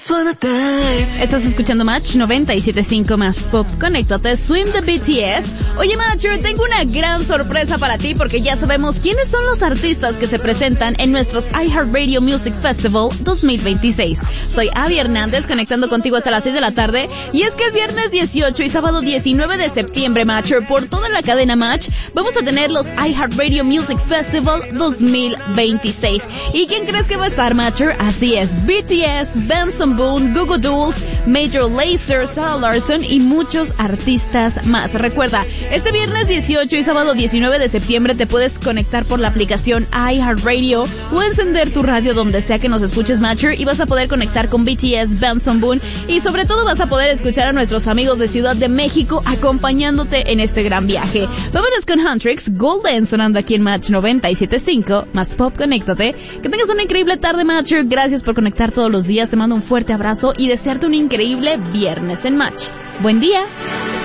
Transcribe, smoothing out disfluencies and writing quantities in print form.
Estás escuchando Match 97.5 más Pop. Conéctate, Swim de BTS. Oye, Matcher, tengo una gran sorpresa para ti porque ya sabemos quiénes son los artistas que se presentan en nuestros iHeartRadio Music Festival 2026. Soy Abby Hernández, conectando contigo hasta las 6 de la tarde. Y es que el viernes 18 y sábado 19 de septiembre, Matcher, por toda la cadena Match, vamos a tener los iHeartRadio Music Festival 2026. ¿Y quién crees que va a estar, Matcher? Así es, BTS, Benson Boone, Goo Goo Dolls, Major Lazer, Sarah Larsson y muchos artistas más. Recuerda, este viernes 18 y sábado 19 de septiembre te puedes conectar por la aplicación iHeartRadio o encender tu radio donde sea que nos escuches, Matcher, y vas a poder conectar con BTS, Benson Boone y sobre todo vas a poder escuchar a nuestros amigos de Ciudad de México acompañándote en este gran viaje. Vámonos con Huntrix, Golden, sonando aquí en Match 97.5 más Pop. Conéctate. Que tengas una increíble tarde, Matcher. Gracias por conectar todos los días. Te mando un fuerte abrazo y desearte un increíble viernes en Match. Buen día.